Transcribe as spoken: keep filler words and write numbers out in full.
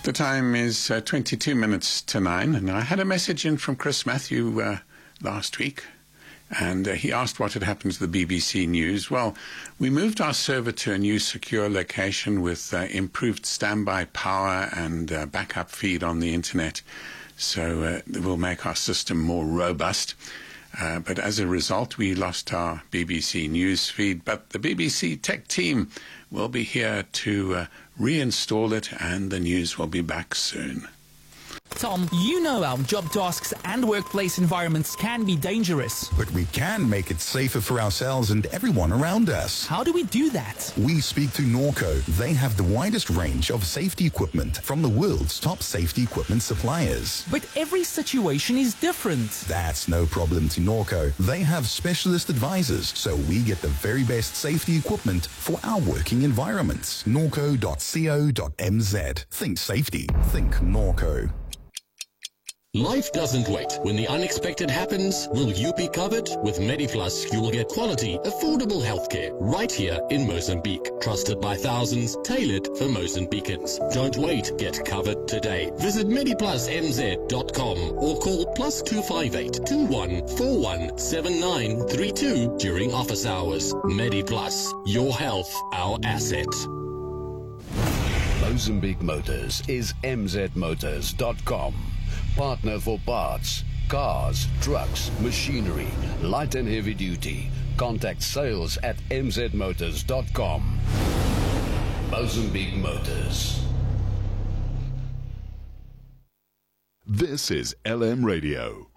The time is uh, twenty-two minutes to nine, and I had a message in from Chris Matthew uh, last week, and uh, he asked what had happened to the B B C News. Well, we moved our server to a new secure location with uh, improved standby power and uh, backup feed on the internet, so uh, it will make our system more robust. Uh, but as a result, we lost our B B C News feed. But the B B C tech team will be here to uh, reinstall it, and the news will be back soon. Tom, you know our job tasks and workplace environments can be dangerous. But we can make it safer for ourselves and everyone around us. How do we do that? We speak to Norco. They have the widest range of safety equipment from the world's top safety equipment suppliers. But every situation is different. That's no problem to Norco. They have specialist advisors, so we get the very best safety equipment for our working environments. norco dot co dot m z. Think safety. Think Norco. Life doesn't wait. When the unexpected happens, will you be covered? With MediPlus, you will get quality, affordable healthcare right here in Mozambique. Trusted by thousands, tailored for Mozambicans. Don't wait. Get covered today. Visit mediplusm z dot com or call plus two five eight, two one four one, seven nine three two during office hours. MediPlus. Your health, our asset. Mozambique Motors is m z motors dot com. Partner for parts, cars, trucks, machinery, light and heavy duty. Contact sales at m z motors dot com. Mozambique Motors. This is L M Radio.